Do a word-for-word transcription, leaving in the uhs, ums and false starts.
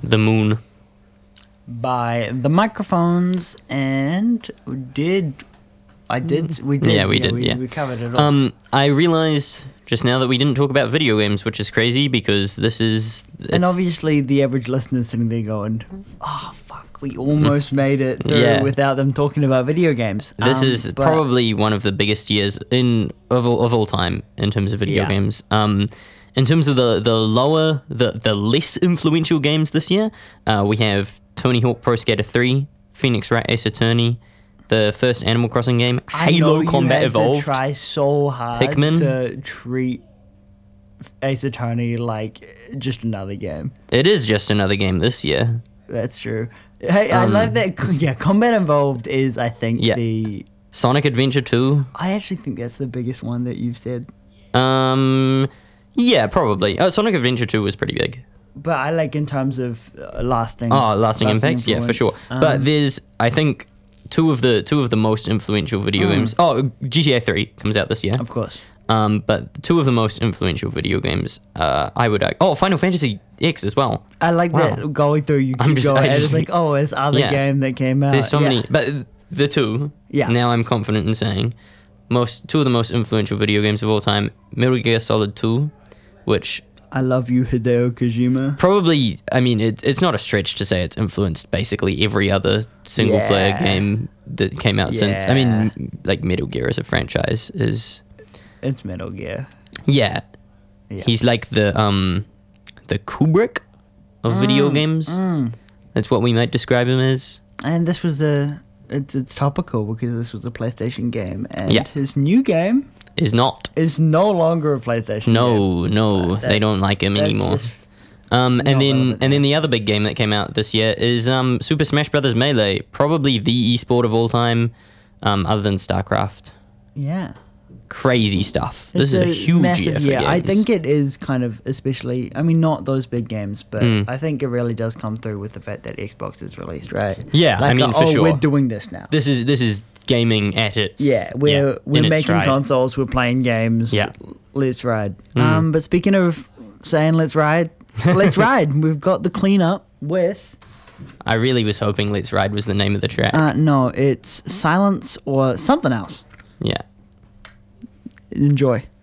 the moon. By the microphones, and we did I did we did Yeah, we did, we, yeah. we covered it all. Um, I realized just now that we didn't talk about video games, which is crazy because this is... and it's- obviously the average listener's sitting there going, oh fuck, we almost made it through Yeah. without them talking about video games. This Um, is but- probably one of the biggest years in of all, of all time in terms of video Yeah. games. Um, in terms of the the lower, the the less influential games this year, uh, we have Tony Hawk Pro Skater three, Phoenix Wright Ace Attorney, the first Animal Crossing game, I know Halo you Combat had Evolved. To try so hard Pikmin. to treat Ace Attorney like just another game. It is just another game this year. That's true. Hey, I Um, love that. Yeah, Combat Involved is, I think, Yeah. the. Sonic Adventure two. I actually think that's the biggest one that you've said. Um, yeah, probably. Oh, Sonic Adventure two was pretty big. But I like in terms of uh, lasting. Oh, lasting, impact, yeah, for sure. influence. but Um, there's, I think, two of the two of the most influential video Mm. games. Oh, G T A three comes out this year. of course. Um, but two of the most influential video games, uh, I would argue. Oh, Final Fantasy X as well. I like Wow. that going through. You I'm keep just- going. I and just- it's like, oh, it's other Yeah. game that came out. There's so Yeah. many, but the two. Yeah. Now I'm confident in saying, most two of the most influential video games of all time: Metal Gear Solid two, which I love you, Hideo Kojima. probably, I mean, it, it's not a stretch to say it's influenced basically every other single player Yeah. game that came out since. I Yeah. mean, like Metal Gear as a franchise is, It's Metal Gear. yeah, Yeah. he's like the um, the Kubrick of video games. Mm. That's what we might describe him as. And this was a. It's, it's topical because this was a PlayStation game, and Yeah. his new game Is not. is no longer a PlayStation game. No, no, they don't That's- like him that's anymore. just- Um, not and then relevant, and then yeah. the other big game that came out this year is um, Super Smash Bros. Melee, probably the esport of all time, um, other than StarCraft. Yeah. Crazy stuff. This It's is a huge massive year for year. games. I think it is kind of especially. I mean, not those big games, but Mm. I think it really does come through with the fact that Xbox is released, right? Yeah, I Like, mean, uh, for oh, sure. we're doing this now. this is this is gaming at its Yeah, we're yeah, we're in its making stride. consoles, we're playing games. Yeah. Let's ride. Mm. Um, but speaking of saying let's ride, let's ride. We've got the cleanup with. I really was hoping Let's Ride was the name of the track. Uh, no, it's silence or something else. yeah. Enjoy.